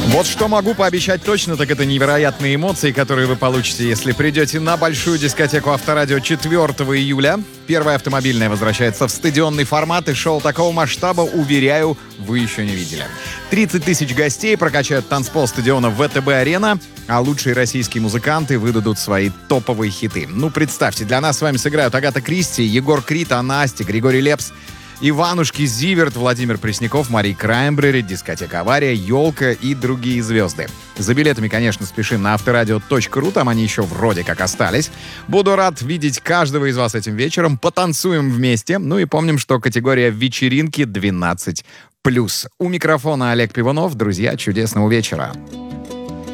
Вот что могу пообещать точно, так это невероятные эмоции, которые вы получите, если придете на большую дискотеку Авторадио 4 июля. Первая автомобильная возвращается в стадионный формат, и шоу такого масштаба, уверяю, вы еще не видели. 30 тысяч гостей прокачают танцпол стадиона ВТБ-арена, а лучшие российские музыканты выдадут свои топовые хиты. Ну, представьте, для нас с вами сыграют Агата Кристи, Егор Крид, Настя, Григорий Лепс, Иванушки, Зиверт, Владимир Пресняков, Мари Краймбрери, дискотека «Авария», «Елка» и другие звезды. За билетами, конечно, спешим на авторадио.ру, там они еще вроде как остались. Буду рад видеть каждого из вас этим вечером. Потанцуем вместе. Ну и помним, что категория вечеринки 12+. У микрофона Олег Пивунов. Друзья, чудесного вечера.